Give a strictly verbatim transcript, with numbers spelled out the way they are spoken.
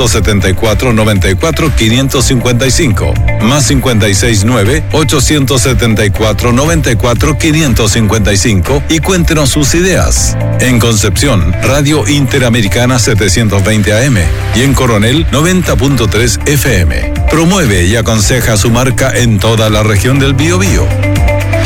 setenta y cuatro, noventa y cuatro, quinientos cincuenta y cinco, más cincuenta y seis nueve, ochocientos setenta y cuatro, noventa y cuatro, quinientos cincuenta y cinco y cuéntenos sus ideas. En Concepción, Radio Interamericana setecientos veinte A M y en Coronel noventa punto tres F M. Promueve y aconseja su marca en toda la región del Biobío.